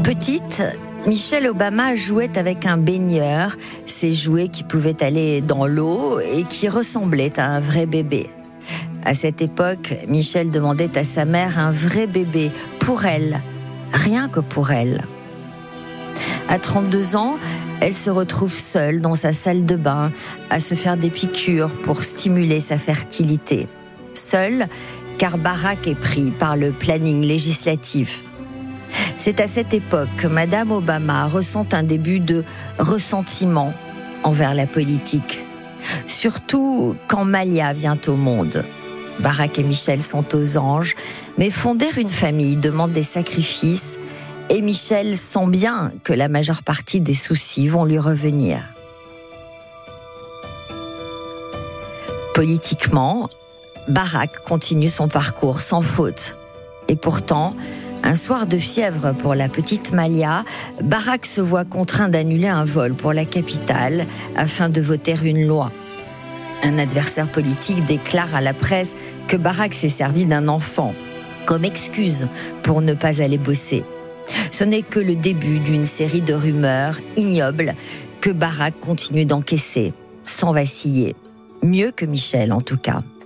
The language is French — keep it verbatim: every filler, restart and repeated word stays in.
Petite, Michelle Obama jouait avec un baigneur, ces jouets qui pouvaient aller dans l'eau et qui ressemblaient à un vrai bébé. À cette époque, Michelle demandait à sa mère un vrai bébé, pour elle, rien que pour elle. À trente-deux ans, elle se retrouve seule dans sa salle de bain, à se faire des piqûres pour stimuler sa fertilité. Seule, car Barack est pris par le planning législatif. C'est à cette époque que Madame Obama ressent un début de ressentiment envers la politique. Surtout quand Malia vient au monde. Barack et Michelle sont aux anges, mais fonder une famille demande des sacrifices et Michelle sent bien que la majeure partie des soucis vont lui revenir. Politiquement, Barack continue son parcours sans faute. Et pourtant, un soir de fièvre pour la petite Malia, Barack se voit contraint d'annuler un vol pour la capitale afin de voter une loi. Un adversaire politique déclare à la presse que Barack s'est servi d'un enfant comme excuse pour ne pas aller bosser. Ce n'est que le début d'une série de rumeurs ignobles que Barack continue d'encaisser, sans vaciller. Mieux que Michelle en tout cas.